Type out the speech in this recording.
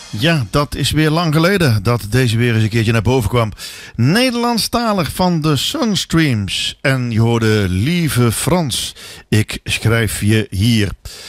Ja, dat is weer lang geleden dat deze weer eens een keertje naar boven kwam. Nederlandstalig van de Sunstreams. En je hoorde Lieve Frans, ik schrijf je hier.